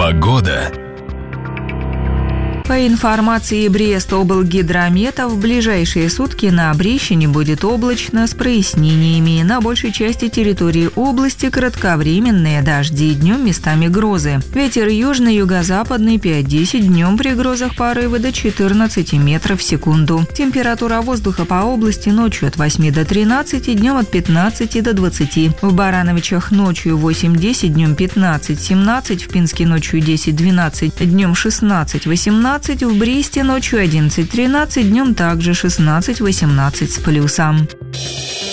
Погода. По информации Брест-облгидромета, в ближайшие сутки на Брещине будет облачно с прояснениями. На большей части территории области кратковременные дожди, днем местами грозы. Ветер южно-юго-западный 5-10, днем при грозах порывы до 14 метров в секунду. Температура воздуха по области ночью от 8 до 13, днем от 15 до 20. В Барановичах ночью 8-10, днем 15-17, в Пинске ночью 10-12, днем 16-18, в Бресте ночью 11-13, днем также 16-18 с плюсом.